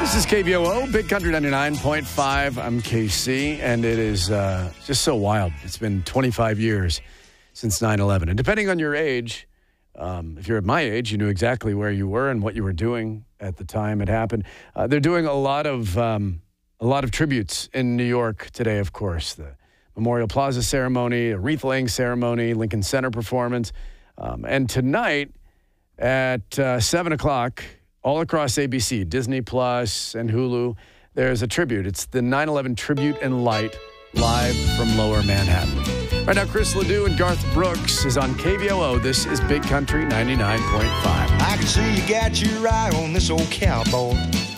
This is KBOO, Big Country 99.5. I'm KC, and it is just so wild. It's been 25 years since 9/11. And depending on your age, if you're at my age, you knew exactly where you were and what you were doing at the time it happened. They're doing a lot of tributes in New York today, of course. The Memorial Plaza ceremony, a wreath-laying ceremony, Lincoln Center performance. And tonight at 7 o'clock, all across ABC, Disney Plus, and Hulu, there's a tribute. It's the 9/11 Tribute and Light, live from Lower Manhattan. Right now, Chris Ledoux and Garth Brooks is on KBOO. This is Big Country 99.5. I can see you got your eye on this old cowboy.